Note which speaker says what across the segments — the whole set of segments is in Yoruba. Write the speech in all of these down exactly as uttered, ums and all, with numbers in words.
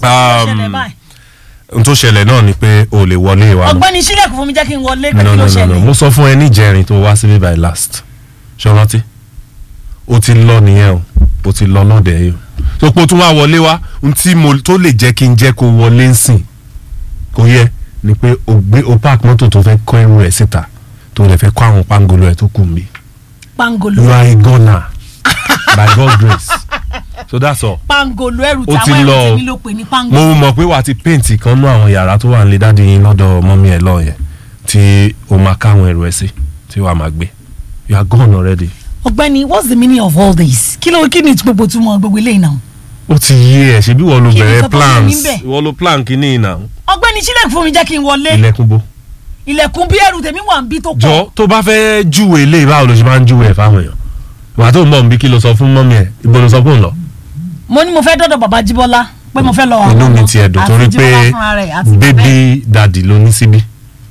Speaker 1: n tó ṣẹlẹ̀ náà ni pé o lè wọlé wa.
Speaker 2: ọ̀gbẹ́ni sílẹ̀kùn fún mi jẹ́ kí n wọlé pé
Speaker 1: no
Speaker 2: kí ló
Speaker 1: no no
Speaker 2: ṣẹlẹ̀.
Speaker 1: mo sọ fún ẹ ní ìjẹrin tó wá síbí by last ṣé o rántí o ti lọ nìyẹn o o ti lọ lọ́dẹ̀ yìí o tó pọ̀ tún wá wọlé wá n tí mo tó lè jẹ́ kí n jẹ́ kó wọlé ń sìn kò yẹ ni pé o gbé o park mọ́tò tó fẹ́ kọ́ ẹrù ẹ̀ síta tó lè fẹ́ kọ́ àwọn pangolo ẹ̀ tó kù mí.
Speaker 2: pangolo.
Speaker 1: you are a gunner by God's grace so that's all.
Speaker 2: pangolo ẹrù táwọn ẹrù tèmi ló pè ní pangolo.
Speaker 1: mo mọ̀ pé wàá ti paint kan nú àwọn yàrá tó wà nílé dáadé yín lọ́dọ̀ mọ́mí ẹ̀ lọ́ọ̀ yẹn tí o máa káwọn ẹrù ẹ̀ sí tí wàá máa gbé you are gone already.
Speaker 2: ọ̀gbẹ́ni what's the meaning of all this kí ló kí ni gbogbo túmọ̀ gbogbo eléyìí náà.
Speaker 1: ó ti yé ẹ ṣebí wọ́n ló bẹ̀rẹ̀ plans wọ́n ló plan kínní náà.
Speaker 2: ọ̀gbẹ́ni sílẹ̀kùn fún mi jẹ́ kí n wọlé.
Speaker 1: ilẹ̀kùn bó.
Speaker 2: ilẹ̀kùn bí ẹrù tèmi wà ń bí tó pọ̀.
Speaker 1: jọ tó bá fẹ́ júwe ilé báwo ló ṣe máa ń júwe ẹ̀ fáwọn èèyàn wà tó ń bọ̀ nbí kí ló sọ fún mọ́mí ẹ̀ ibo ló sọ fún un lọ.
Speaker 2: mo ní mo fẹ́ dọ́dọ̀ bàbá Jíbọ́lá pé mo fẹ́ lọ àwọn
Speaker 1: ọmọ inú mi ti ẹ̀dùn torí pé bébí dàdí ló ní síbí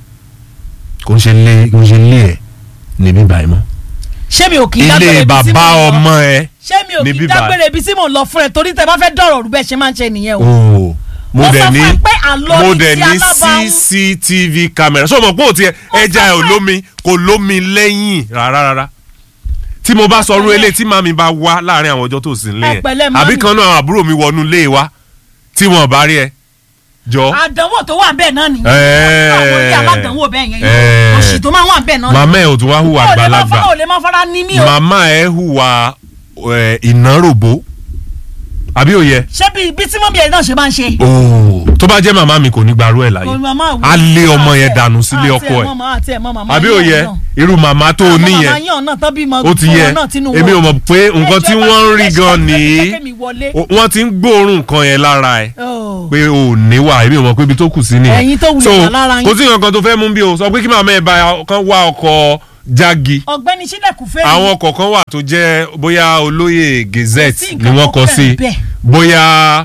Speaker 1: kò ń ṣe lé kò ń ṣe lé ẹ̀ níbí báyìí mọ́.
Speaker 2: ṣé mi ò kì í dágbére
Speaker 1: ilé bàbá ọmọ ẹ
Speaker 2: ṣé mi ò kì í dágbére ibi tí mò ń lọ fún ẹ torí tẹ bá fẹ́ dọ̀rọ̀ rú bẹ́ẹ̀ ṣe máa ń ṣe nìyẹn o.
Speaker 1: mo dẹ̀ ní mo dẹ̀ ní
Speaker 2: alábàáhùn.
Speaker 1: C C T V camera ṣé o mọ̀ pé o ti ẹja ẹ̀ ò lómi kò lómi lẹ́yìn rárá rárá tí mo bá sọrú ilé tí màmí bá wá láàrin àwọn ọjọ́ tó sì ń lé yẹn àbí kan náà àwọn àbúrò mi wọnú ilé wa tí wọn bá rí ẹ jọ.
Speaker 2: àdánwò tó wà bẹ́ẹ̀ náà nìyẹn àwọn ilé aládánwò bẹ́ẹ̀ yẹn yìí òṣì tó máa wà bẹ́ẹ̀ náà.
Speaker 1: màmá ẹ ò tún wá hùwà àgbàlagbà
Speaker 2: ò lè má fara ní mí o.
Speaker 1: màmá ẹ hùwà ìnáròbó àbí òye.
Speaker 2: ṣé bí bí tí mọ́mí ẹ̀ náà ṣe máa ń ṣe.
Speaker 1: ooo tó bá jẹ́ màmá mi kò ní gbarú ẹ̀ láyé á lé ọmọ yẹn dànù sílé ọkọ ẹ̀ àbí òye irú màmá tó o níyẹn ó ti yẹ èmi ò mọ̀ pé nǹkan tí wọ́n ń rí gan nìyí wọ́n ti ń gbóòórùn nǹkan yẹn lára ẹ̀ pé o ò níwà èmi ò mọ̀ pé ibi tó kù sí nìyẹn so kò sí nǹkan tó fẹ́ mú bí o sọ pé kí màmá ẹ̀ bá kan wá ọkọ̀ jági.
Speaker 2: ọ̀gbẹ́ni sílẹ̀kùn fẹ́ mi.
Speaker 1: àwọn ọkọ̀ kan wà tó jẹ́ bóyá olóyè gazette ni wọ́n kọ sí bóyá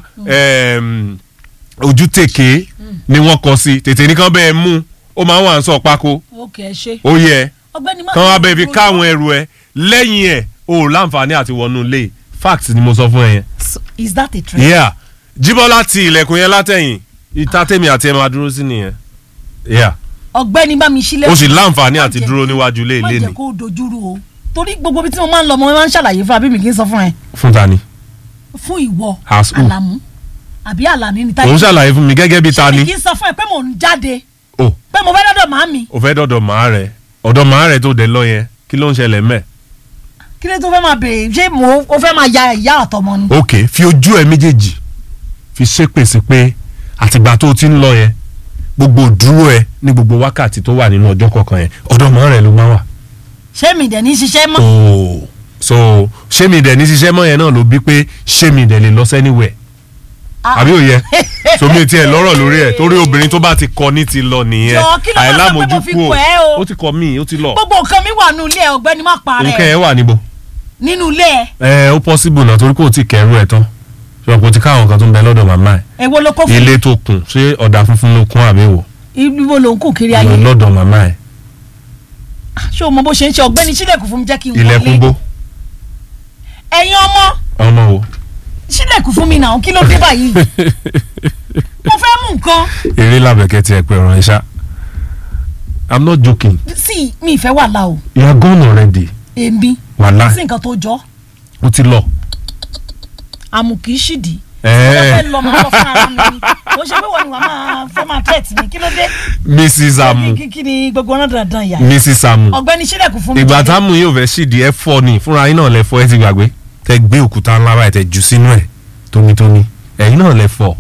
Speaker 1: ojútèké ni wọ́n kọ sí tètè nìkan bẹ́ẹ̀ mú ó máa ń wà ń sọ pákó ó yẹ kán wá bẹ́ẹ̀ fi káwọn ẹrù ẹ lẹ́yìn ẹ̀ o ò láǹfààní àti wọnú ilé fact ni mo sọ fún ẹ yẹn.
Speaker 2: is that a trend.
Speaker 1: yeah Jíbọ́lá ti ilẹ̀kùn yẹn látẹ̀yìn ìta tèmi àti ẹ̀ máa dúró sí nìyẹn. yeah
Speaker 2: ọ̀gbẹ́ni bá mi sílẹ̀.
Speaker 1: o sì láǹfààní àti dúró níwájú ilé ilé ni.
Speaker 2: má jẹ́ kó dojúrú o torí gbogbo bí tí mo máa ń lọ mo máa ń ṣàlàyé fún abími kí n sọ fún ẹ.
Speaker 1: fún ta ni.
Speaker 2: fún ìwọ
Speaker 1: as who.
Speaker 2: Àlàmú àbí Àlàní ni táyé.
Speaker 1: òun ṣàlàyé fún mi gẹ́gẹ́ bí ta ni.
Speaker 2: ṣé kí n sọ fún ẹ pé mò ń jáde.
Speaker 1: o
Speaker 2: pé mo fẹ́ dọ́dọ̀ màá mi.
Speaker 1: o fẹ́ dọ́dọ̀ màá rẹ̀ ọ̀dọ̀ màá rẹ̀ tó dẹ̀ lọ yẹn kí ló ń ṣẹlẹ̀ mẹ́.
Speaker 2: kí ló tó fẹ́ máa béèrè ṣé mo o fẹ́ máa ya ìyá àtọmọ ni.
Speaker 1: ok fi ojú ẹ méjèèjì fi ṣépèsè pé àtìgbà tó ti ń lọ yẹn gbogbo dúró ẹ ní gbogbo wákàtí tó wà nínú ọjọ́ kọ̀ọ̀kan yẹn ọ̀dọ̀ mọ́ rẹ̀ ló máa wà.
Speaker 2: ṣé mi dẹ̀ ní ṣiṣẹ́ mọ́.
Speaker 1: ooo so ṣé mi dẹ̀ ní ṣiṣẹ́ mọ́ yẹn náà ló bí pé ṣé mi dẹ̀ lè lọ sẹ́niwẹ̀ àbí òye so mi tiẹ̀ lọ́rọ̀ lórí ẹ̀ torí obìnrin tó bá ti kọ ní ti lọ nìyẹn àìlámójúkú o ó ti kọ mí ó ti lọ.
Speaker 2: gbogbo nǹkan mi wà nínú ilé ẹ ọ̀gbẹ́ni má pa rẹ.
Speaker 1: nǹkan ẹ wà níbo.
Speaker 2: nínú ilé ẹ.
Speaker 1: ẹ ó possible náà torí kò tí kẹrù ẹ tán ṣùgbọ́n kò ti káwọn kan tó ń bẹ lọ́dọ̀ màmá ẹ̀.
Speaker 2: èwo ló kó fún mi.
Speaker 1: ilé tó kùn ṣé ọ̀dà funfun ló kún àbí wò.
Speaker 2: ibo ló ń kù kiri ayé.
Speaker 1: lọ́dọ̀ màmá ẹ̀.
Speaker 2: ṣé o mọ bó ṣe ń ṣe ọ̀gbẹ́ni sílẹ̀kùn fún mi jẹ́ kí n wọlé.
Speaker 1: ilẹ̀kùn bó.
Speaker 2: ẹ̀yin ọmọ.
Speaker 1: ọmọ wo.
Speaker 2: sílẹ̀kùn fún mi náà kí ló dé báyìí. mo fẹ́ mú nǹkan.
Speaker 1: eré làbẹ̀kẹ́ tiẹ̀ pẹ̀ ràn ẹ́ ṣá. I'm not joking.
Speaker 2: sí mi ìfẹ́ wà láò.
Speaker 1: you are gone already.
Speaker 2: èmi.
Speaker 1: wàhálà.
Speaker 2: sí nǹkan tó jọ.
Speaker 1: ó ti lọ.
Speaker 2: àmù kì í ṣìdí.
Speaker 1: ẹ̀ẹ́
Speaker 2: fẹ́ lọ máa lọ fún ara mi ni mo ṣe pé wọ́n ni wàá máa fẹ́ máa tẹ̀tì mi kí ló dé.
Speaker 1: Missus Amu
Speaker 2: kí ni gbogbo ọ̀nà dandan yà.
Speaker 1: Missus Amu
Speaker 2: ọ̀gbẹ́ni sílẹ̀kùn fún mi.
Speaker 1: ìgbà táàmù yóò fẹ́ ṣìdí ẹ fọ́ ni fúnra yín náà lẹ fọ́ ẹ ti gbàgbé tẹ gbé òkúta ńlá báyìí tẹ jù sínú ẹ tónítóní ẹ̀yin náà lẹ fọ́.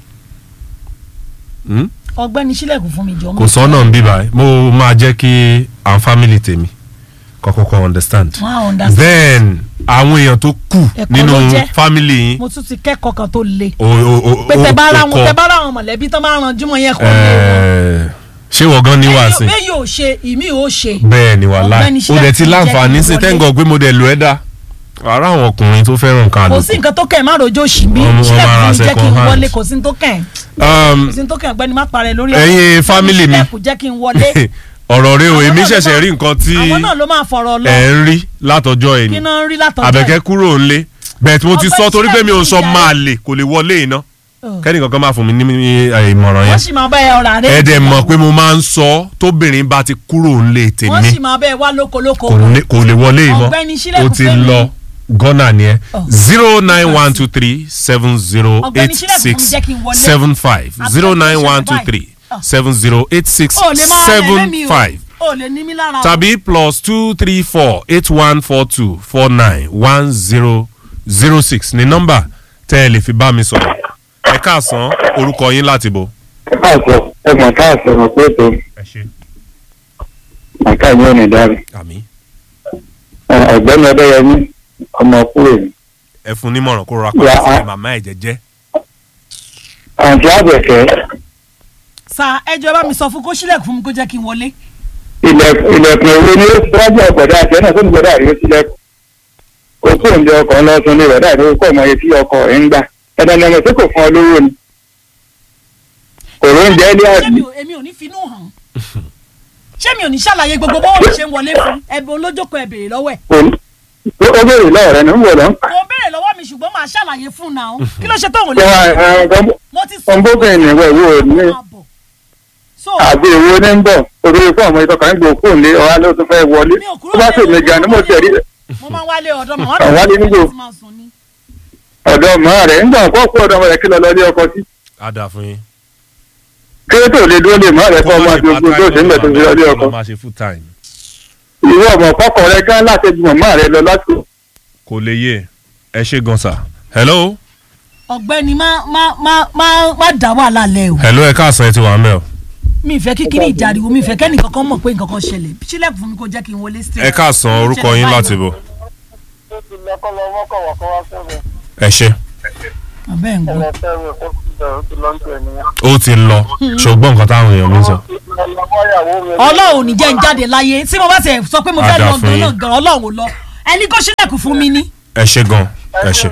Speaker 2: ọ̀gbẹ́ni sílẹ̀kùn fún mi jọ.
Speaker 1: kò sọ́nà ń bí báyìí mo máa jẹ́ kí àwọn fámìlì tèmi kọ́kọ́kọ́ understand.
Speaker 2: Wow, understand.
Speaker 1: then àwọn èèyàn tó kù nínú fámìlì yín.
Speaker 2: mo tún ti kẹ́kọ̀ọ́ kan tó le.
Speaker 1: o o o
Speaker 2: pé tẹ bá ra wọn tẹ bá ra wọn mọ̀lẹ́bí tán máa ran jùmọ̀ yẹn kọ́ lé wọn.
Speaker 1: ṣé wọ́n gan ní wá sí.
Speaker 2: bẹ́ẹ̀ yóò ṣe ìmí ò ṣe.
Speaker 1: bẹ́ẹ̀ ni wàhálà o dẹ̀ ti láǹfààní sí tẹ́ǹgọ̀ pé mo dẹ̀ lò ẹ́ dá ara àwọn ọkùnrin tó fẹ́ràn nǹkan àlòkù.
Speaker 2: kò sí nǹkan tó kẹ́ ẹ̀ má rojọ́ sí mi sílẹ̀kùn jẹ́ kí n wọlé kò sí tó kẹ́ ẹ̀ kò sí tó kẹ́ ẹ̀ gbẹ́ni má parẹ́ lórí
Speaker 1: ọ̀rọ̀ ẹ̀yin fámìlì mi
Speaker 2: sílẹ̀kùn jẹ́ kí n wọlé.
Speaker 1: ọ̀rọ̀ rẹ o èmi ṣẹ̀ṣẹ̀ rí nǹkan tí
Speaker 2: àwọn náà ló máa fọ̀rọ̀ lọ
Speaker 1: ẹ̀ ń rí látọjọ́ ẹ̀ ni
Speaker 2: kí náà ń rí látọjọ́ ẹ̀
Speaker 1: Àbẹ̀kẹ́ kúrò ńlé bẹ́ẹ̀ tí mo ti sọ torí pé mi ò sọ máa lè kò lè wọlé iná kẹ́ni kankan máa fún mi ní ìmọ̀ràn yẹn.
Speaker 2: wọ́n sì máa bá ẹ ọ̀rọ̀ àrẹ.
Speaker 1: ẹ dẹ̀ mọ̀ pé mo máa ń sọ tóbìnrin bá ti kúrò nílé tèmi.
Speaker 2: wọ́n sì máa bá ẹ wá lókolóko.
Speaker 1: kò lè wọlé yìí mọ́
Speaker 2: ọ̀gbẹ́ni sílẹ̀kùn
Speaker 1: ó ti lọ gọ́nà ni ẹ zero nine one two three seven zero eight six seven five zero nine one two three seven zero eight six seven five tàbí plus two three four eight one four two four nine one zero zero six ní nọ́mbà tẹ́ ẹ lè fi bá mi sọ̀rọ̀ ẹ káàsán orúkọ yín láti bo.
Speaker 3: ẹ káàsán ẹ mọ̀ káàsán mọ̀ pé tó màkà ní ọ̀nà ìdarí. ọ̀gbẹ́ni ọdẹ́yẹmí ọmọ kúrò ní.
Speaker 1: ẹ fún nímọ̀ràn kó rọra pàṣẹ sí màmá ẹ̀ jẹ́jẹ́.
Speaker 3: àǹtí àbẹ̀kẹ́.
Speaker 2: sa ẹjọ́ bá mi sọ fún kó sílẹ̀kùn fún mi kó jẹ́ kí n wọlé.
Speaker 3: ilẹ̀kùn ìwé ni ó sọ́jà ọ̀gbẹ̀dá àti ẹ̀nà tó ń gbẹ̀dá àríwé sílẹ̀kùn. kò tó ń jẹ ọkọ̀ ńlọ́sùn ní ìwẹ̀dá àríwé kọ́ ọmọ etí ọkọ̀ ẹ̀ ń gbà ẹ̀dá ni ọmọ tí kò fún ọ lówó ni. kò ló ń jẹ́ ilé àbí.
Speaker 2: èmi ò ní finú hàn ṣé mi ò ní ṣàlàyé gbogbo bọ́wọ́ mi ṣe ń wọlé fún ẹbí olójókòó ẹ béèrè lọ́wọ́ ẹ̀.
Speaker 3: ó béèrè lọ́wọ́ rẹ ní ń wò lọ.
Speaker 2: kò béèrè lọ́wọ́ mi ṣùgbọ́n màá ṣàlàyé fún un náà kí ló ṣe tó òun lè.
Speaker 3: mo ti sọ fún mi ìwé ìwé ní àbí ìwé ní ń bọ̀ orí fún ọmọ ìtọ́ka ń gbò kúrò ní ọ̀hán ló tún fẹ́ wọlé tó bá sì mi gan ni mo tẹ̀ rí.
Speaker 2: mo máa wálé ọ̀dọ́ màá
Speaker 3: wálé nígbò ọ̀dọ́ màá rẹ̀ ń gbà kó kó ọ̀dọ́ rẹ̀ kí lọ lọ lé ọkọ sí.
Speaker 1: a dà fún yín.
Speaker 3: kéré tó lè dúró lè má rẹ̀ fọ́ ọmọ àti ogun tó ṣe ń bẹ̀ tó fi lọ lé ọkọ. ìwọ ọmọ kọkọ rẹ gán láti ju màmá rẹ lọ lásìkò.
Speaker 1: kò lè yé ẹ ṣe gan sa. hello.
Speaker 2: ọ̀gbẹ́ni má má má má má dá wàhálà lẹ o.
Speaker 1: hello ẹ káàsán ẹ ti wà mẹ́ o.
Speaker 2: mi ìfẹ́ kíkiri ìjàriwo mi ìfẹ́ kẹ́ni kankan mọ̀ pé nǹkan kan ṣẹlẹ̀ sílẹ̀kùn fún mi kó jẹ́ kí n wọlé straight.
Speaker 1: ẹ káàsán orúkọ yín láti bọ̀. ẹ ṣe.
Speaker 2: abẹ́ ń gbọ́.
Speaker 1: ó ti lọ ṣùgbọ́n nǹkan táwọn èèyàn mi sọ.
Speaker 2: ọlọ́run ò ní jẹ́ ń jáde láyé tí mo bá ṣe sọ pé mo fẹ́ lọ gan-an gan ọlọ́run ò lọ ẹni kó sílẹ̀kùn fún mi ní.
Speaker 1: ẹ ṣe gan ẹ ṣe.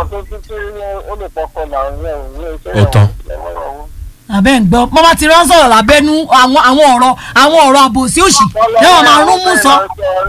Speaker 1: ó tán.
Speaker 2: abẹ́ ń gbọ́ mo bá ti rán sọ̀rọ̀ lábẹ́nú àwọn àwọn ọ̀rọ̀ àwọn ọ̀rọ̀ àbòsí òṣì lẹ́wọ̀n máa rún mú sọ.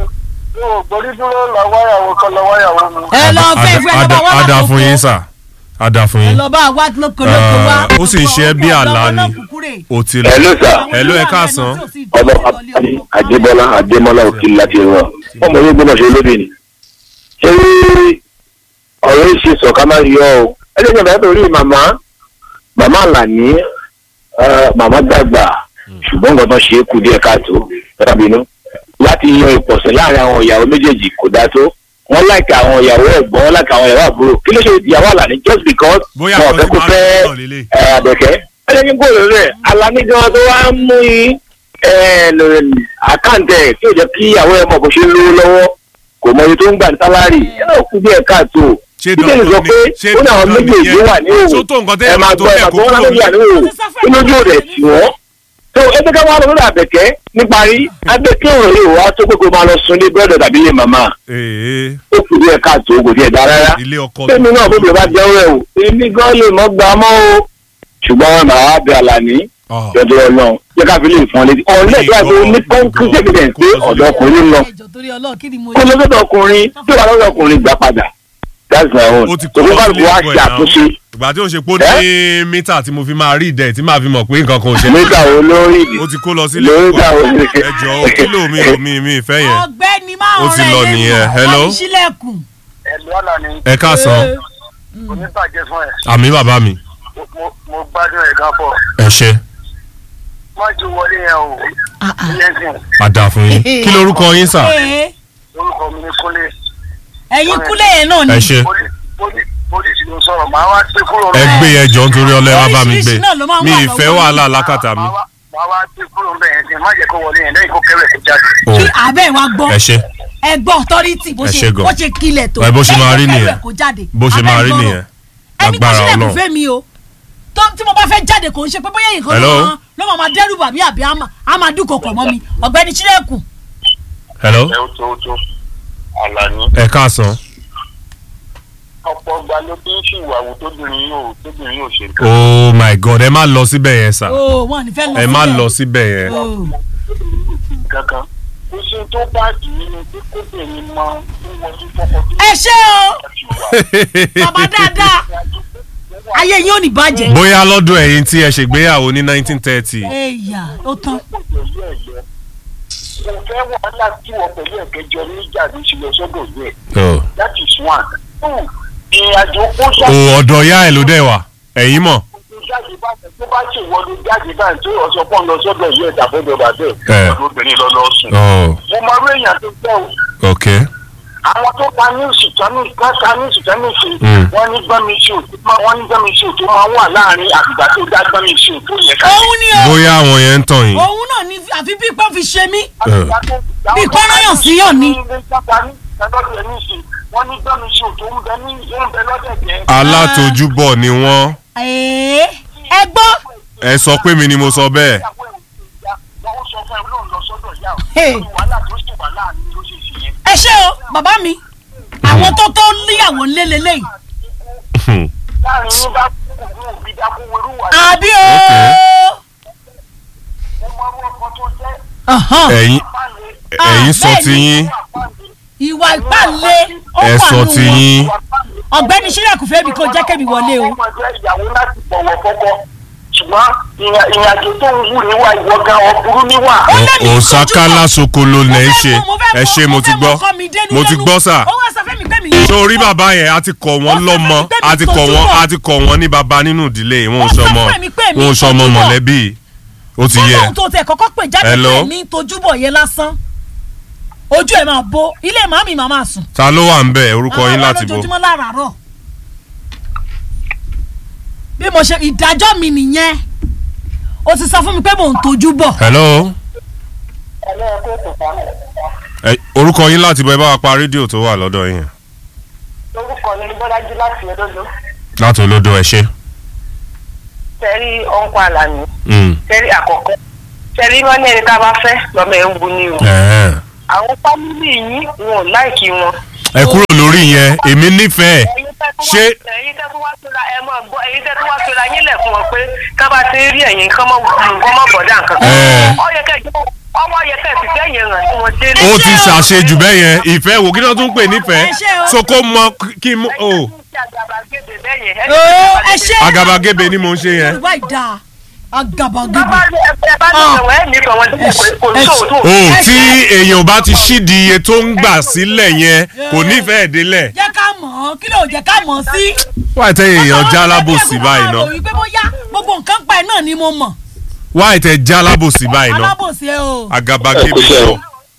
Speaker 2: ẹ lọ fẹ́ fẹ́ lọ́ba wá
Speaker 1: a dà fún yín sà a dà fún yín.
Speaker 2: ẹ lọ bá wa lóko lóko wa.
Speaker 1: ó sì ń ṣe bí àlá ni ó ti lọ.
Speaker 3: hello sir.
Speaker 1: hello ẹ káàsán.
Speaker 3: ọmọ adébọlá adémọlá òkìlì láti rọ ọmọ yóò gbọ́dọ̀ ṣe lóde ni. ṣé ọ̀rọ̀ yìí ṣe sọ̀ká máa yọ ọ́ ẹlẹ́yìn ọ̀dà tó rí màmá màmá àlàní màmá dàgbà ṣùgbọ́n nǹkan tó ṣe é kù díẹ̀ káàtó tàbí inú láti yan ìpọ̀sẹ̀ láàrin àwọn ìyàwó méjèèjì kò dáa tó wọ́n láìka àwọn ìyàwó ẹ̀gbọ́n wọ́n láìka àwọn ìyàwó àbúrò kí ló ṣe ìyàwó àlàní just because wọn ò fẹ́ kó fẹ́ àbẹ̀kẹ́ ẹlẹ́yìn gbòòrò rẹ̀ àlàní gan tó wá ń mú yín àkáǹtẹ̀ tí ò jẹ́ kí ìyàwó ẹ̀ mọ̀ bó ṣe ń lówó lọ́wọ́ kò mọ iye tó ń gbà ní sálárì ẹ̀ náà kú díẹ̀ káàtó títẹ̀lẹ̀ sọ pé ó ní àwọn méjèèjì wà ní òwò ẹ̀ máa gbọ́ ẹ̀ máa gbọ́ wọn lábẹ́ wà ní òwò inú ojú rẹ̀ tì wọ́n. tó ẹgbẹ́ ká wá lọ lórí àbẹ̀kẹ́ níparí àbẹ̀kẹ́ òun rè wá tó pé kó máa lọ sun ní bírọ̀dọ̀ tàbí ilé màmá. ó kù díẹ̀ káàtó kò díẹ̀ dá rárá. tèmi náà bó bẹ̀rẹ̀ bá jẹ́wọ́ ẹ̀ o èmi gan lè mọ́ gbà mọ́ o ṣùgbọ́n wọn máa wá bẹ Àlàní jọjọ náà jẹ́ ká fi lè fún ọ létí ọ̀lẹ́ ìgbà tó ní concrete evidence pé ọ̀dọ́ ọkùnrin lọ kó lọ́dọ̀ ọkùnrin tí wàá lọ́dọ̀ ọkùnrin gbà padà that's my own.
Speaker 1: ó ti kó lọ sílé ẹ̀kọ́ ẹ̀ náà ìgbà tí ó ṣe pé ó ní mítà tí mo fi máa rí ìdẹ̀ tí màá fi mọ̀ pé nǹkan kan ò ṣe.
Speaker 3: mítà wo ló rí ìdí.
Speaker 1: ó ti kó lọ sílé ẹ̀kọ́ ẹ jọ kílò mi ò mi mi ìfẹ́ yẹn.
Speaker 2: ọ̀gbẹ́ni máa
Speaker 1: ó ti lọ nìyẹn hello. ẹ káàsán.
Speaker 4: oníbàjẹ́ fún ẹ.
Speaker 1: àmì bàbá mi.
Speaker 4: mo gbádùn ẹ̀ gan pọ̀.
Speaker 1: ẹ ṣe.
Speaker 4: má ju wọlé yẹn o.
Speaker 1: àdà fún yín kí lorúkọ yín sà.
Speaker 4: orúkọ mi ni Kúnlé.
Speaker 2: ẹ̀yin Kúnlé yẹn náà ni.
Speaker 1: ẹ ṣe.
Speaker 4: polisi ló sọ̀rọ̀ máa wá gbé kúrò.
Speaker 1: ẹ gbé ẹjọ́ nítorí ọlẹ́ wá bá mi gbé mi ìfẹ́ wàhálà lákàtà mi.
Speaker 4: máa wá gbé kúrò bẹ́ẹ̀ yẹn má jẹ́ kó wọlé yẹn lẹ́yìn kó kẹ́rẹ́ kó jáde.
Speaker 2: kí abẹ́ wa gbọ́
Speaker 1: ẹ ṣe.
Speaker 2: ẹ gbọ́ authority bó ṣe bó ṣe kílẹ̀ tó
Speaker 1: bó ṣe máa rí nìyẹn bó ṣe máa rí nìyẹn
Speaker 2: agbára Ọlọ́run. ẹni kò sílẹ̀ kò fẹ́ mi o tó tí mo bá fẹ́ jáde kò ń ṣe pé bóyá nǹkan ló máa máa dẹ́rù bàbí àbí á máa dúnkokò mọ́ mi ọ̀gbẹ́ni sílẹ̀kùn.
Speaker 1: hello.
Speaker 4: ẹ ó tó ó tó Àlàní.
Speaker 1: ẹ káàsán.
Speaker 4: ọ̀pọ̀ ọgbà ló bí ń ṣìwàwù tóbìnrin yóò tóbìnrin yóò ṣe nǹkan.
Speaker 1: oh my god ẹ má lọ síbẹ̀ yẹn sà.
Speaker 2: oh wọn ní fẹ́ lọ síbẹ̀.
Speaker 1: ẹ má lọ síbẹ̀ yẹn.
Speaker 4: kankan oṣù tó bá dì í ni pé kóbìnrin máa ń wọlé fọkọ tó.
Speaker 2: ẹ ṣé o bàbá dáadáa. ayé yín ò ní bàjẹ́.
Speaker 1: bóyá lọ́dún ẹ̀yin tí ẹ ṣègbéyàwó ní nineteen thirty.
Speaker 2: ẹ̀yà ó tán.
Speaker 4: mo fẹ́ wàhálà tí wọ́n pẹ̀lú ẹ̀kẹ́jọ níjà ní ìṣẹ̀lẹ̀ sọ́dọ̀ yẹn. that is one. two ìrìnàjò kó jáde.
Speaker 1: o ọ̀dọ̀ ya ẹ̀ ló dẹ̀ wà ẹ̀yin mọ̀.
Speaker 4: jáde báyìí tó bá ṣe ìwọ́de jáde báyìí tó ọ̀sọ̀ pọ̀ lọ sọ́dọ̀ yẹn ìdàbọ̀dọ̀ bàbẹ́ ọ̀dọ̀ obìnrin lọ lọ sùn. mo mọ orí èèyàn tó gbọ́ o.
Speaker 1: ok.
Speaker 4: àwọn tó pa ní ìsìtánì káta ní ìsìtánì ṣe wọ́n ní gbọ́mi ṣe òtún wọ́n ní gbọ́mi ṣe òtún máa wà láàrin àgbà tó dá gbọ́mi ṣe òtún yẹn.
Speaker 2: òun ni o.
Speaker 1: bóyá àwọn yẹn ń tàn yín.
Speaker 2: òun náà ni àfi bí ipá fi ṣe mí. bí ipá ráyàn sí yàn ni.
Speaker 4: wọ́n ní gbọ́mi ṣe òtún ń bẹ ní ń bẹ lọ́dẹ̀ jẹ́.
Speaker 1: alátojúbọ̀ ni wọ́n.
Speaker 2: ẹ gbọ́.
Speaker 1: ẹ sọ pé mi ni mo sọ bẹ́ẹ̀.
Speaker 2: ẹ ṣé o bàbá mi àwọn tó tó níyàwó lélẹ́lẹ́yìn. àbí o.
Speaker 1: ẹ̀yin ẹ̀yin sọ ti yín.
Speaker 2: ìwà ìpàlẹ̀ ó
Speaker 1: ẹ sọ ti yín.
Speaker 2: ọ̀gbẹ́ni sílẹ̀kùn fẹ́mi kò jẹ́ kẹ́mi wọlé o.
Speaker 4: ṣùgbọ́n ìrìnàjò tó ń wù níwà ìwọ gan ọ̀bùrú níwà.
Speaker 1: òsàkálà sokolo lẹ ń ṣe ẹ ṣe mo ti gbọ́ mo ti gbọ́ sà. sórí bàbá yẹn a ti kọ̀ wọ́n lọ́mọ a ti kọ̀ wọ́n a ti kọ̀ wọ́n ní bàbá nínú ìdílé wọn ò sọmọ wọn ò sọmọ mọ̀lẹ́bí ó ti yẹ.
Speaker 2: fọ́nà tó tẹ kọ́kọ́ pè jáde pé ní tojúbọ̀ yẹn lásán ojú ẹ̀ máa bo ilé màmí màá máa sùn.
Speaker 1: ta ló wà ń bẹ̀ orúkọ yín láti bo.
Speaker 2: àwọn ọlọ́jọ́júmọ́ láràárọ̀ bí mo ṣe ìdájọ́ mi nìyẹn o ti sọ fún mi pé mò ń tojú bọ̀.
Speaker 1: hello. ẹ orúkọ yín láti bọ ẹ bá wa pa rédíò tó wà lọ́dọ̀ yín.
Speaker 4: orúkọ mi ni bọ́lájú láti olódò.
Speaker 1: láti olódò ẹ ṣe.
Speaker 4: sẹ́rí ọ̀nkọ àlàní. sẹ́rí àkọ́kọ́ sẹ́rí wọ́n ní ẹni tá a bá fẹ́ lọ́mọ ẹ̀ ń bu ní o. àwọn fámìlì yín wọn ò láìkí wọn.
Speaker 1: ẹ kúrò lórí yẹn èmi nífẹ̀ẹ́ ṣé.
Speaker 4: ẹ̀yin tẹ́ tó wá sọ́ra ẹ mọ̀ gbọ́ ẹ̀yin tẹ́ tó wá sọ́ra yín lẹ̀ fún wọn pé ká bá ti rí ẹ̀yin kán mọ̀ nǹkan mọ̀ bọ̀dá nǹkan. ọ yẹ kẹ́ ọwọ́ yẹ kẹ́ ìfẹ́ yẹn ràn sí wọn délé.
Speaker 1: ó ti ṣàṣejù bẹ́ẹ̀ yẹn ìfẹ́ wò kí ló tún pè nífẹ̀ẹ́ so kó mọ kí n o. agabagebe ni mo ń ṣe yẹn.
Speaker 2: agabagebe.
Speaker 1: o tí èèyàn bá ti ṣídìí iye tó ń gbà sílẹ̀ yẹn kò nífẹ̀ẹ́ délẹ̀.
Speaker 2: jẹ́ ká mọ̀ ọ́ kí ló jẹ́ ká mọ̀ ọ́ sí.
Speaker 1: wá ìtẹ́ èèyàn já alábòsí báyìí ná.
Speaker 2: gbogbo nǹkan pa ẹ̀ náà ni mo mọ̀.
Speaker 1: wá ìtẹ́ já alábòsí báyìí ná.
Speaker 2: alábòsí ẹ o.
Speaker 1: agabagebe lọ.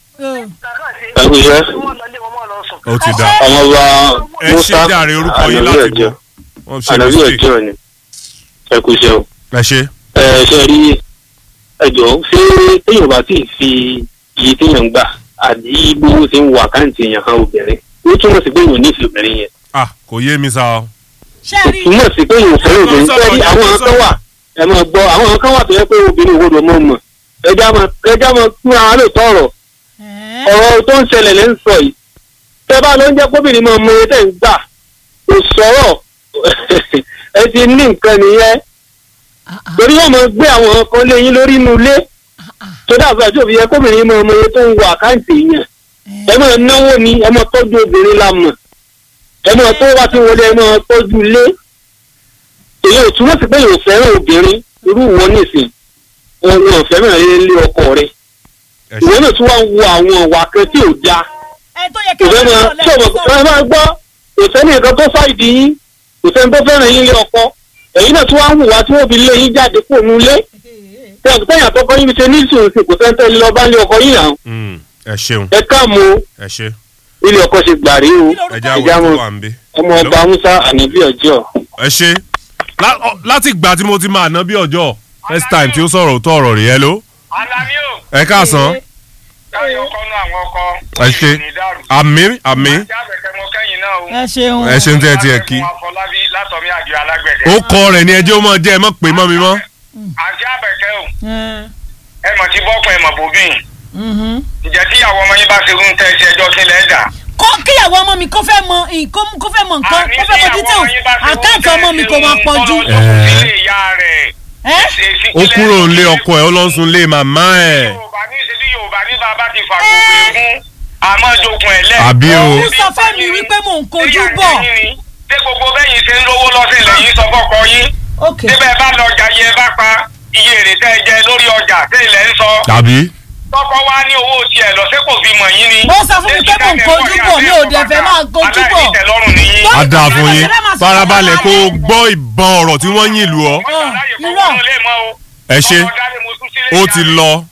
Speaker 1: ó ti dà. ẹ ṣe jàre orúkọ yín láti bọ̀.
Speaker 3: ànàbí ọjọ́ ni ẹ kú iṣẹ́ o.
Speaker 1: ẹ ṣe.
Speaker 3: ẹ ṣe rí ẹjọ́ ṣé téèyàn bá ti fi iye téèyàn gbà àbí gbogbo ṣe ń wọ àkáǹtì èèyàn kan obìnrin ó túmọ̀ sí pé èèyàn nífẹ̀ẹ́ obìnrin yẹn.
Speaker 1: ah kò yé mi sá o.
Speaker 3: túmọ̀ sí pé èèyàn fẹ́ràn obìnrin fẹ́ẹ́ rí àwọn kan wà ẹ máa gbọ́ àwọn kan wà tó yẹ pé obìnrin òwò ló mọ̀ mọ̀ ẹja máa ẹja máa kúra wọn lè tọ̀ ọ̀rọ̀ ọ̀rọ̀ tó ń ṣẹlẹ̀ lẹ́ ń sọ yìí tẹ́ bá ló ń jẹ́ kóbìnrin máa mọ iye tẹ́ ń gbà kò sọ̀rọ̀ ẹ ti ní nǹkan nìyẹn torí wọn máa gbé àwọn kan lé yín lórí inú ilé tó dàbí àti òfin yẹ kóbìnrin máa mọ iye tó ń wọ àkáǹtì yẹn ẹ máa náwó ni ẹ máa tọ́jú obìnrin la mọ̀ ẹ máa tó wá sí wọlé ẹ máa tọ́jú ilé èyí ò túmọ̀ sí pé yóò fẹ́ràn obìnrin irú wọn nìsín wọn ò fẹ́ràn ilé ọkọ rẹ̀ ìwé náà tún wá ń wo àwọn ọ̀wà kan tí ò dáa ìfẹ́ máa ṣọ̀bọ̀ ẹ máa gbọ́ kò sẹ́ni nǹkan tó fàìdí yín kò sẹ́ni tó fẹ́ràn yín lé ọkọ èyí náà tún wá ń hùwà tí wọ́n fi lé yín jáde kó nu lé tẹ̀yìn àtọkọ yín ṣe ní ìsòsì kò sẹ́ni tó lọ bá lé ọkọ yín náà.
Speaker 1: ẹ ṣeun
Speaker 3: ẹ káàmù
Speaker 1: ẹ ṣe
Speaker 3: ilé ọkọ ṣe gbàrí o
Speaker 1: ẹja wo tó wà ń bẹ.
Speaker 3: ọmọ ọba musa ànábì ọjọ́.
Speaker 1: ẹ ṣe láti ìgbà tí mo ti máa ná bí ọjọ́ first time tí ó sọ̀rọ̀ tó ọ̀rọ̀ rẹ̀ hello. ẹ káàsán. ẹ ṣe àmì àmì.
Speaker 2: ẹ ṣeun.
Speaker 1: ẹ ṣeun tí ẹ tiẹ̀ kí. ó kọ rẹ̀ ní ẹjọ́ mọ́ jẹ́ ẹ mọ́ pé mọ́ mi mọ́.
Speaker 4: àti àbẹ̀kẹ́ o ẹ mọ̀ tí bọ́kùn ẹ mọ̀ bòbí ǹjẹ́ tíyàwó ọmọ yín bá ṣe rún tẹ́ ṣe ẹjọ́ sílẹ̀ ẹ̀dá.
Speaker 2: kó kíyàwó ọmọ mi kó fẹ́ mọ kó fẹ́ mọ nǹkan kó fẹ́ mọ details àkáǹtì ọmọ mi kò máa pọ̀ jù.
Speaker 1: ó kúrò nílé ọkọ ẹ ó lọ sùn lé màmá ẹ.
Speaker 4: yorùbá ní ìṣèlú yorùbá ní bàbá ti fà gbogbo egun àmọ́ jogun ẹ̀ lẹ́.
Speaker 1: àbí o.
Speaker 2: ó sọ fẹ́ mi wípé mò ń kojú bọ̀.
Speaker 3: ṣé gbogbo bẹ́yìn ṣe ń lówó lọ́sẹ̀ lẹ́yìn sọ fọ́kọ yín. síbẹ̀ bá lọ ọjà yẹ bá pa iye èrè tẹ́ ẹ jẹ lórí ọjà tẹ́ ilẹ̀ ń sọ.
Speaker 1: tàbí.
Speaker 3: tọkọ wa ní owó tiẹ̀ lọ́sẹ̀ kò fi mọ̀ yín ni.
Speaker 2: mo sọ fún mi pé kò ń kojú bọ̀ mi ò dẹ̀ fẹ́ máa kojú bọ̀.
Speaker 1: a dáa fún yín farabalẹ̀ kó gbọ́ ìbọn ọ̀rọ̀ tí wọ́n yìn lù ọ́. ẹ ṣe ó ti lọ.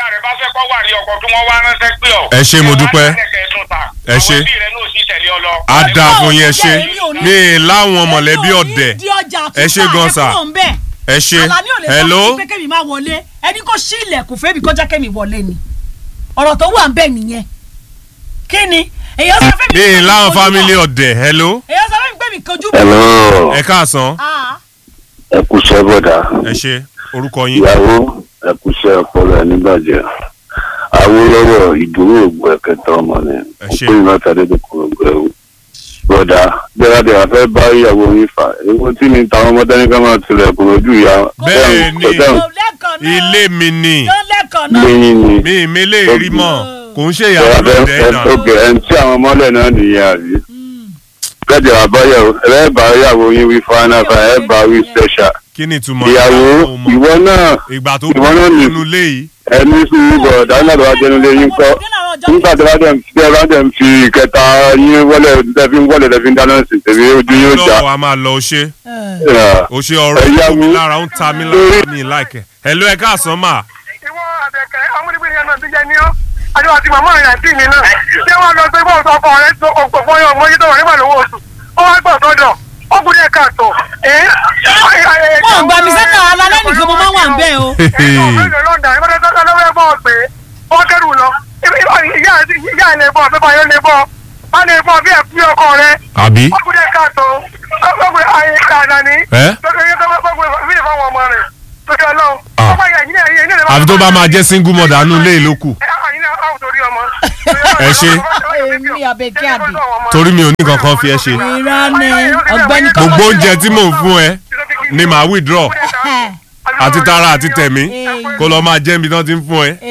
Speaker 1: ẹ ṣe mo dúpẹ́. ẹ ṣe a dáa fún yín ẹ ṣe ní láwọn mọ̀lẹ́bí ọ̀dẹ̀ ẹ ṣe gan sa ẹ ṣe hello.
Speaker 2: ẹni kò sí ilẹ̀kùn fẹ́mi kọjá kẹ́mi wọlé ni ọ̀rọ̀ tó wà ń bẹ̀ nìyẹn kí ni èyàn sọ fẹ́mi.
Speaker 1: ní láwọn fámílì ọ̀dẹ̀ hello.
Speaker 2: èyàn sọ fẹ́mi pé mi kojú
Speaker 3: bọ̀. hello.
Speaker 1: ẹ káàsán.
Speaker 3: ẹ kú iṣẹ́ bọ̀dá.
Speaker 1: ẹ ṣe orúkọ yín.
Speaker 3: ìyàwó ẹ kú iṣẹ́ ọpọlọ ẹ níbàjẹ́ Awólọ́wọ̀ ìdúró ògbó ẹ̀kẹta ọmọ ni òpin iná tàdé tó kúrò gbẹ̀wò bọ̀dá gbẹ́rẹ́dẹ̀ wà fẹ́ bá ìyàwó yín fà ewu tí mi táwọn ọmọdé ní ká máa tilẹ̀kùn lójú ìyá.
Speaker 1: bẹ́ẹ̀ ni ilé mi ni mi mi lè rí mọ́ kò ń ṣe ìyàwó lọ́dẹ̀ náà.
Speaker 3: ok ẹn tí àwọn ọmọlẹ̀ náà nìyẹn àbí. gbẹ́dẹ̀ wà bá yàwó ẹ bá ìyàwó yín wí fáná fà ẹ bá wí special.
Speaker 1: kí ni ìtumọ̀
Speaker 3: ìyàwó ìwọ náà
Speaker 1: ìgbà tó
Speaker 3: ìwọ náà ní
Speaker 1: nínú ilé yìí.
Speaker 3: ẹni sùúrù bọ̀ dáná lọ́wọ́ jẹ́nu lé yín kọ́ nígbà tí wọ́n bá dẹ̀ ń fi kẹta yín wọlé tẹ̀fí wọlé tẹ̀fí dáná sí tẹ̀fí ojú yóò já.
Speaker 1: lọ́wọ́ a máa lọ ṣe o ṣe ọ̀rọ̀ ìlú mi lára ń ta mi lára ní ìlàkẹ́ ẹ̀ ló ẹ káàsán mà.
Speaker 5: ìwọ àbẹ̀kẹ́ ọmọdébìnrin yẹn náà ti jẹ ní ọ́ àjọ àti màmá rẹ̀ àti mi náà ṣé wọ́n lọ sí bọ́ọ̀sì ọkọ rẹ̀ tó òpópó yọ ọmọ yìí tó wà nígbà lówó oṣù ó wá gbọ̀ sọ́dọ̀ ó kú ní ẹ̀ka àtọ̀.
Speaker 2: wọ́n gbà mí sẹ́ka alálẹ́ nìkan mo máa wà ń bẹ́ẹ̀ o.
Speaker 5: ẹ̀ka ọ̀gbìn lọ́dà ìbọn tó lọ́wọ́ bọ́ọ̀ pé wọ́n kẹ́rù lọ ìyá ilé bọ́ pépà yóò lè bọ́ wọ́n lè bọ́ bí ẹ̀kú ọkọ rẹ̀.
Speaker 1: àbí.
Speaker 5: ó kú ní ẹ̀ka àtọ̀ ọgbẹ́ ayé àdáni.
Speaker 1: àfi tó bá máa jẹ́ single mother nínú ilé ìlókù. ẹ ṣe torí mi ò ní kankan fi ẹ ṣe. gbogbo oúnjẹ tí mò ń fún ẹ ni màá withdraw àti tara àti tẹ̀mí kó lọ máa jẹ́ ibi tí wọ́n ti ń fún ẹ.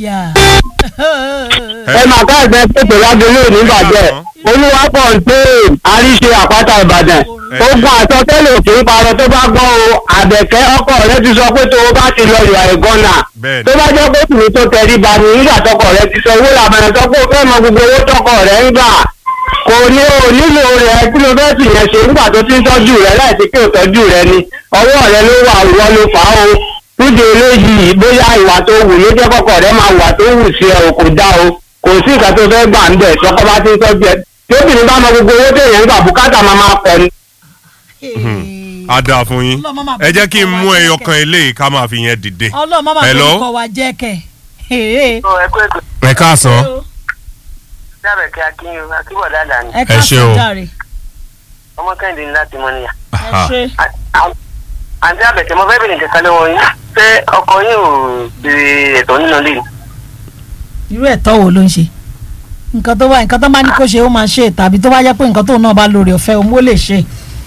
Speaker 6: ẹ máa ká ẹgbẹ́ pèpè lágbélé òní ìbàjẹ́ olúwa pọ̀ ń pè é àríṣe àpáta ìbàdàn ogun àsọtẹ́lẹ̀ òkè ń parọ́ tó bá gbọ́ o àbẹ̀kẹ́ ọkọ rẹ ti sọ pé tó o bá ti lọ ìwà ìgọ́nà tó bá jẹ́ pé tìmí tó tẹrí ba ní nígbà tọkọ rẹ ti sọ owó làbẹ̀rẹ̀ sọ pé o fẹ́ mọ gbogbo owó tọkọ rẹ ń gbà kò ní o nílò rẹ kí ló fẹ́ sì yẹn ṣe nígbà tó ti ń tọ́jú rẹ láìsí pé ò tọ́jú rẹ ni ọwọ́ rẹ ló wà ìwọ ló fà á o nídìí eléyìí bóyá ìwà tó wù ló jẹ́ kọ́kọ́ rẹ máa wà tó wù sí ẹ o kò dá o kò sí nǹkan tó fẹ́ gbà ń bẹ̀ tọkọ bá ti ń tọ́jú ẹ tí obìnrin bá mọ gbogbo owó tó yẹn ń gbà bùkátà máa máa pọ̀ ni.
Speaker 1: a dáa fún yín ẹ jẹ́ kí n mú ẹyọ kan eléyìí ká máa fi yẹn dìde.
Speaker 2: ọlọ́mọ máa tó kọ wa jẹ́ kẹ̀.
Speaker 1: ẹ káàsán. ẹ ṣe o.
Speaker 4: ọmọ kẹ́hìndé ní láti mọ níyà.
Speaker 2: ẹ ṣe.
Speaker 4: àǹtí àbẹ̀tẹ̀ mo fẹ́ bèrè nǹkan lọ́wọ́ yín ṣé ọkọ yín ò béèrè ẹ̀tọ́ nínú ilé.
Speaker 2: irú ẹ̀tọ́ wo ló ń ṣe nǹkan tó bá nǹkan tó bá ní kó ṣe ó máa ṣe tàbí tó bá jẹ́ pé nǹkan tóun náà bá lórí ọ̀fẹ́ òun ó lè ṣe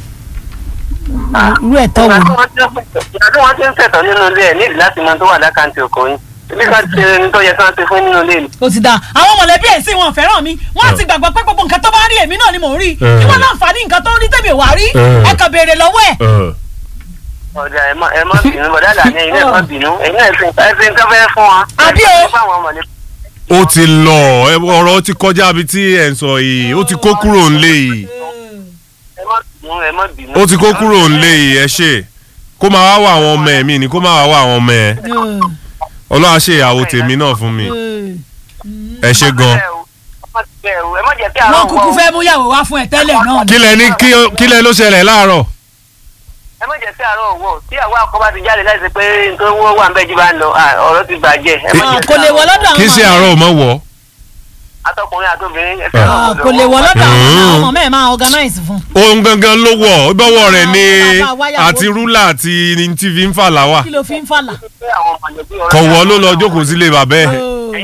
Speaker 2: irú ẹ̀tọ́ wo ni.
Speaker 4: ìgbà tí wọ́n ti ń ṣẹ̀tọ́ nínú ilé ẹ̀ nídìí láti mọ tó wà lákàntì ọkọ yín bí ká ṣe ní tó yẹ kí wọ́n ti fún nínú ilé ni.
Speaker 2: ó ti da àwọn mọ̀lẹ́bí ẹ̀ sì wọn fẹ́ràn mi wọ́n ti gbàgbọ́ pé gbogbo nǹkan tó bá rí èmi náà ni mò ń rí kí wọ́n láǹfààní nǹkan tó rí tèmi ò wá rí ẹ kàn béèrè lọ́wọ́ ẹ̀.
Speaker 4: ọjà ẹ má ẹ má bínú bọ̀dá là ní ẹ̀yin náà má bínú ẹ̀yin náà ẹ̀sìn nǹkan fẹ́ fún wa.
Speaker 2: àbí o.
Speaker 1: ó ti lọ ọ̀rọ̀ ti kọjá bí tí ẹ̀ ń sọ yìí ó ti kó kúrò ńlé yìí ó ti kó kúrò ńlé yìí ẹ ṣe kó máa wá wá àwọn ọmọ ẹ̀ mi ni kó máa wá wá àwọn ọmọ ẹ̀ ọlọ́wà ṣe ìyàwó tèmi náà fún mi ẹ ṣe gan.
Speaker 2: wọ́n kúkú fẹ́ mú yàwó wá fún ẹ tẹ́lẹ̀ náà.
Speaker 1: kílẹ̀ ní kílẹ̀ ló ṣẹlẹ̀ láàárọ̀.
Speaker 4: ẹ má jẹ́ sí àárọ̀ òwò tí àwọn akọ́bá ti jáde láti pé nítorí wọ́n wà ń bẹ́ẹ̀ jí bá ń lọ ọ̀rọ̀ ti bàjẹ́.
Speaker 2: kò lè wọ lọ́dọ̀ àwọn ọmọ
Speaker 1: kí sí àárọ̀ mọ́ wọ̀.
Speaker 4: atọkùnrin àtobìnrin ẹ
Speaker 2: fẹ́ kò lè wọ lọ́dọ̀ àwọn ọmọ mẹ́ẹ̀ máa organize fún.
Speaker 1: ohun gangan ló wọ̀ bọ́wọ́ rẹ̀ ní àti rúlà àti tí fi ń fàlà wà.
Speaker 2: kí ló fi ń fàlà.
Speaker 1: kọ̀wọ́ ló lọ jókòó sílé bàbá ẹ̀.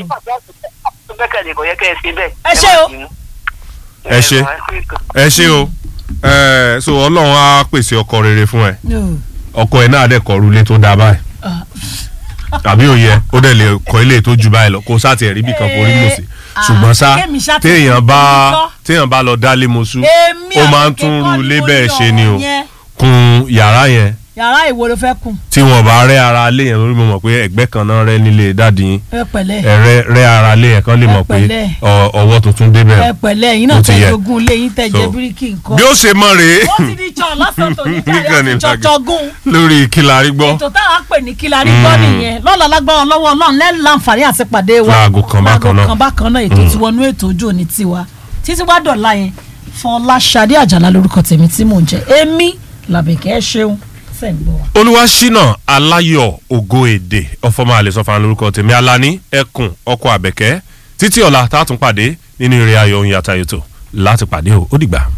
Speaker 2: ẹ ṣe o.
Speaker 1: ẹ ṣe ẹ ṣe o so ọlọ́run á pèsè ọkọ rere fún ẹ ọkọ ẹ náà dẹ̀ kọ́ rúlé tó dáa báyìí àbí òye ó dẹ̀ lè kọ́ ilé tó ju báyìí lọ kó sá tiẹ̀ rí bí kan forí mọ̀ sí ṣùgbọ́n sá téèyàn bá téèyàn bá lọ dálé mọ́sú ó máa ń tún rú ilé bẹ́ẹ̀ ṣe ni o kun yàrá yẹn
Speaker 2: yàrá ìwo ló fẹ́ kun.
Speaker 1: tí wọn bá rẹ ara lé yẹn lórí mo mọ̀ pé ẹgbẹ́ kan náà rẹ nílé dáàdi yín
Speaker 2: ẹ pẹ̀lẹ́
Speaker 1: ẹ rẹ ara lé yẹn kan lè mọ̀ pé ọwọ́ tuntun débẹ̀
Speaker 2: ẹ pẹ̀lẹ́ yín náà tẹ jogún lé yín tẹ jẹ bíríkì nǹkan.
Speaker 1: bí ó ṣe mọ̀ rèé.
Speaker 2: ó ti di jọ lọ́sàn-án tó ní káyọ̀ àti jọjọgún.
Speaker 1: lórí Kílárí Gbọ́.
Speaker 2: ètò táwọn pè ní Kílárí Gbọ́ nìyẹn lọ́la lágbára lọ́wọ́ Ọlọ́run lẹ́nu láǹfààní àti pàdé wa.
Speaker 1: láago kan bákan náà
Speaker 2: láago kan bákan náà ètò tí wọnú ètò ojú òní tiwa títí wá dọ̀la yẹn Fọláṣadé Àjàlá lórúkọ tèmi tí mò ń jẹ èmi Làbẹ̀kẹ́ ṣeun
Speaker 1: Olúwaṣínà Aláyọ̀ Ògo Èdè ọfọmọ àlẹsọfà lórúkọ tèmi Alani Ẹkùn ọkọ Àbẹ̀kẹ́ títí ọ̀la tá a tún pàdé nínú eré ayọ̀ òun yàtà ètò láti pàdé o ó dìgbà.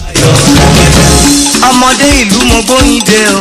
Speaker 7: ọmọdé ìlú mo bóyin dé o.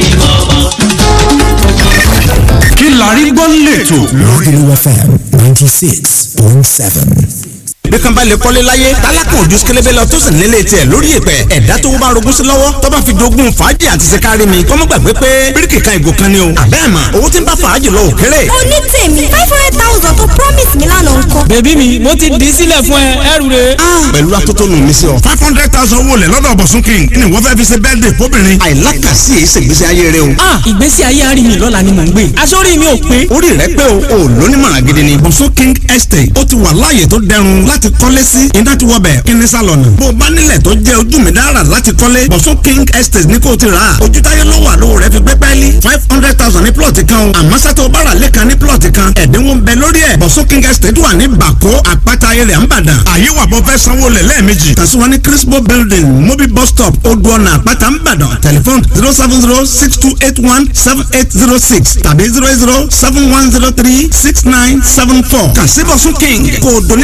Speaker 8: Kílárí Gbọ́ lẹ́tọ̀ lórí F M ninety six point seven.
Speaker 9: bí kan bá lè kọ́lé láyé tálákàn ojú sikẹlẹbẹ lọ tó sì nílé tiẹ̀ lórí ìpẹ́ ẹ̀dá tó bá rogún sí lọ́wọ́ tó bá fi dogun fàájì àti sikari mi kọ́mọ́ gbàgbé pé bíríkì kan ìgò kan ni o àbẹ́ àmọ́ owó tí ń bá fàájì lọ òkèrè.
Speaker 10: oní tèmi five hundred thousand tó promise mi lánàá ńkọ́.
Speaker 11: bèbí mi mo ti dì í sílẹ̀ fún ẹ ẹrù rẹ.
Speaker 9: pẹ̀lú atótónu mi sí ọ.
Speaker 8: five hundred thousand owó lẹ̀ lọ́dọ̀ Bọ̀sún King ni wọ́n fẹ́ fi ṣe birthday fóbìnrin.
Speaker 9: àìlákàsí èyí ṣègbésí ayé rẹ o.
Speaker 11: ìgbésí ayé àárín mi lọ́la ni mò ń gbé aṣọ́rí mi ò pé.
Speaker 9: orí rẹ pé o ò lónímọ̀ràn gidi ni.
Speaker 8: Bọ̀sún King Estate ó ti wà láàyè tó dẹrùn láti kọ́lé sí iná ti wọbẹ̀ kíní sálọ̀nù. bó o bá nílẹ̀ tó jẹ́ ojú mi dára láti kọ́lé Bọ̀sún King Estate ní kò ti rà á. ojú táyé ló wà lówó rẹ fi gbé pẹ́ẹ́lí five hundred thousand ní plọ̀tì kan o. àmọ́ sátó bára lẹ́kan ní plọ̀tì kan ẹ̀dínwó ń bẹ lórí ẹ̀. Bọ̀sún King Estate wà ní Bàkó àpáta ayẹlẹ̀ àǹbàdàn. àyè wà bọ́ fẹ́ sanwó lẹ̀ lẹ́ẹ̀mejì. kàn sí wa ní Crispo building mobi bus stop odò ọ̀nà àpáta àǹbàdàn tẹlifon zero seven zero six two eight one seven eight zero six tàbí zero zero seven one zero three six nine seven four. kàn sí Bọ̀sún King kò doni.